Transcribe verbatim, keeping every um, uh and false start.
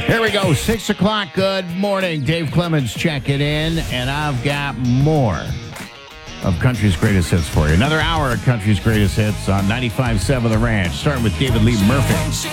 Here we go, six o'clock. Good morning. Dave Clemens checking in, and I've got more of Country's Greatest Hits for you. Another hour of Country's Greatest Hits on ninety-five point seven The Ranch, starting with David Lee Murphy.